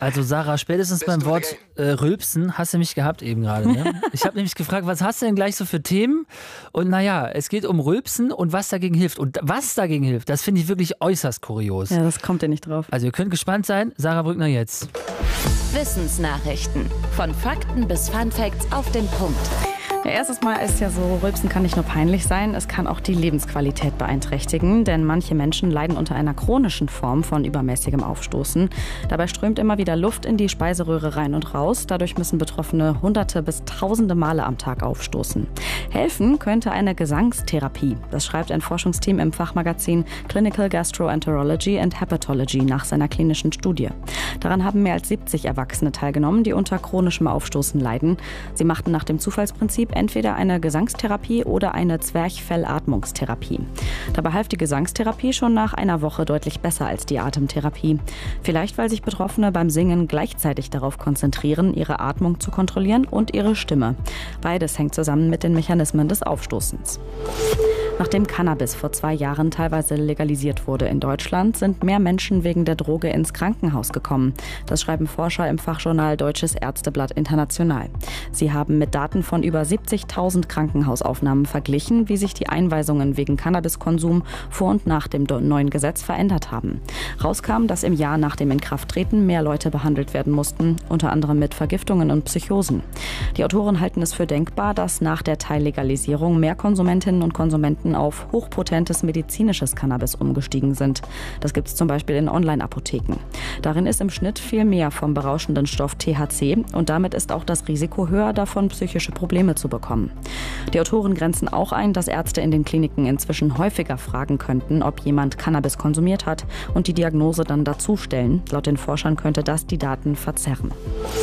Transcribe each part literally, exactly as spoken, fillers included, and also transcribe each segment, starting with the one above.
Also Sarah, spätestens beim Wort äh, Rülpsen hast du mich gehabt eben gerade. Ne? Ich habe nämlich gefragt, was hast du denn gleich so für Themen? Und naja, es geht um Rülpsen und was dagegen hilft. Und was dagegen hilft, das finde ich wirklich äußerst kurios. Ja, das kommt ja nicht drauf. Also ihr könnt gespannt sein. Sarah Brückner jetzt. Wissensnachrichten. Von Fakten bis Funfacts auf den Punkt. Ja, erstes Mal ist ja so, Rülpsen kann nicht nur peinlich sein, es kann auch die Lebensqualität beeinträchtigen, denn manche Menschen leiden unter einer chronischen Form von übermäßigem Aufstoßen. Dabei strömt immer wieder Luft in die Speiseröhre rein und raus. Dadurch müssen Betroffene hunderte bis tausende Male am Tag aufstoßen. Helfen könnte eine Gesangstherapie. Das schreibt ein Forschungsteam im Fachmagazin Clinical Gastroenterology and Hepatology nach seiner klinischen Studie. Daran haben mehr als siebzig Erwachsene teilgenommen, die unter chronischem Aufstoßen leiden. Sie machten nach dem Zufallsprinzip entweder eine Gesangstherapie oder eine Zwerchfellatmungstherapie. Dabei half die Gesangstherapie schon nach einer Woche deutlich besser als die Atemtherapie. Vielleicht, weil sich Betroffene beim Singen gleichzeitig darauf konzentrieren, ihre Atmung zu kontrollieren und ihre Stimme. Beides hängt zusammen mit den Mechanismen des Aufstoßens. Nachdem Cannabis vor zwei Jahren teilweise legalisiert wurde in Deutschland, sind mehr Menschen wegen der Droge ins Krankenhaus gekommen. Das schreiben Forscher im Fachjournal Deutsches Ärzteblatt International. Sie haben mit Daten von über siebzigtausend Krankenhausaufnahmen verglichen, wie sich die Einweisungen wegen Cannabiskonsum vor und nach dem neuen Gesetz verändert haben. Rauskam, dass im Jahr nach dem Inkrafttreten mehr Leute behandelt werden mussten, unter anderem mit Vergiftungen und Psychosen. Die Autoren halten es für denkbar, dass nach der Teillegalisierung mehr Konsumentinnen und Konsumenten auf hochpotentes medizinisches Cannabis umgestiegen sind. Das gibt es zum Beispiel in Online-Apotheken. Darin ist im Schnitt viel mehr vom berauschenden Stoff T H C und damit ist auch das Risiko höher, davon psychische Probleme zu bekommen. Die Autoren grenzen auch ein, dass Ärzte in den Kliniken inzwischen häufiger fragen könnten, ob jemand Cannabis konsumiert hat und die Diagnose dann dazustellen. Laut den Forschern könnte das die Daten verzerren.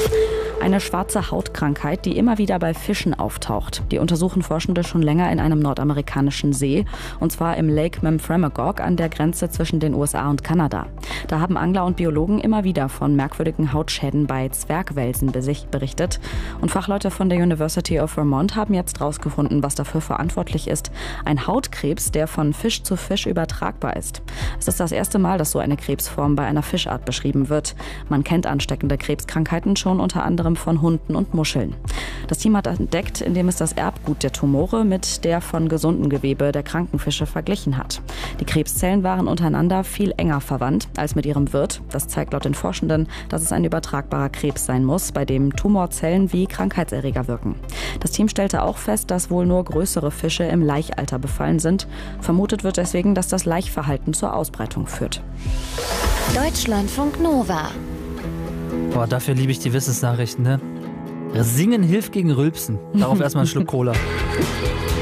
Eine schwarze Hautkrankheit, die immer wieder bei Fischen auftaucht. Die untersuchen Forschende schon länger in einem nordamerikanischen See, und zwar im Lake Memphremagog an der Grenze zwischen den U S A und Kanada. Da haben Angler und Biologen immer wieder von merkwürdigen Hautschäden bei Zwergwelsen berichtet. Und Fachleute von der University of Vermont haben jetzt herausgefunden, was dafür verantwortlich ist. Ein Hautkrebs, der von Fisch zu Fisch übertragbar ist. Es ist das erste Mal, dass so eine Krebsform bei einer Fischart beschrieben wird. Man kennt ansteckende Krebskrankheiten schon unter anderem von Hunden und Muscheln. Das Team hat entdeckt, indem es das Erbgut der Tumore mit der von gesundem Gewebe der kranken Fische verglichen hat. Die Krebszellen waren untereinander viel enger verwandt als mit ihrem Wirt. Das zeigt laut den Forschenden, dass es ein übertragbarer Krebs sein muss, bei dem Tumorzellen wie Krankheitserreger wirken. Das Team stellte auch fest, dass wohl nur größere Fische im Laichalter befallen sind. Vermutet wird deswegen, dass das Laichverhalten zur Ausbreitung führt. Deutschlandfunk Nova. Boah, dafür liebe ich die Wissensnachrichten, ne? Singen hilft gegen Rülpsen. Darauf erstmal einen Schluck Cola.